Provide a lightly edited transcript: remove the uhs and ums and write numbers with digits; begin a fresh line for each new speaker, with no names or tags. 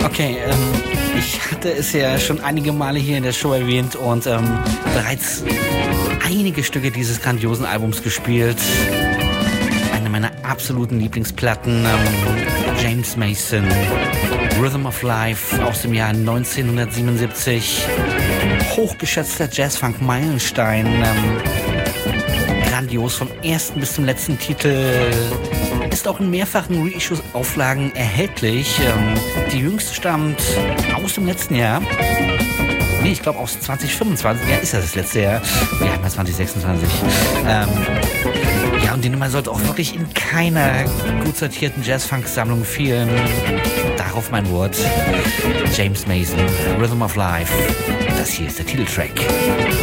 Okay, ich hatte es ja schon einige Male hier in der Show erwähnt und bereits einige Stücke dieses grandiosen Albums gespielt. Eine meiner absoluten Lieblingsplatten, James Mason, Rhythm of Life aus dem Jahr 1977. Hochgeschätzter Jazz-Funk-Meilenstein, grandios vom ersten bis zum letzten Titel. Ist auch in mehrfachen Reissue-Auflagen erhältlich. Die jüngste stammt aus dem letzten Jahr. Nee, ich glaube aus 2025. Ja, ist das letzte Jahr. Wir haben ja 2026. Ja, und die Nummer sollte auch wirklich in keiner gut sortierten Jazz-Funk-Sammlung fehlen. Darauf mein Wort. James Mason, Rhythm of Life. Das hier ist der Titeltrack.